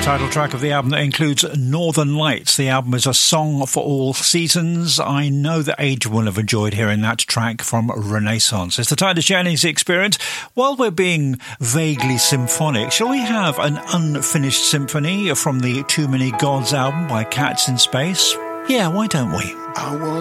Title track of the album that includes Northern Lights. The album is a song for all seasons. I know that Adrian will have enjoyed hearing that track from Renaissance. It's the Titus Jennings Experience. While we're being vaguely symphonic, shall we have an unfinished symphony from the Too Many Gods album by Cats in Space? Yeah, why don't we? I was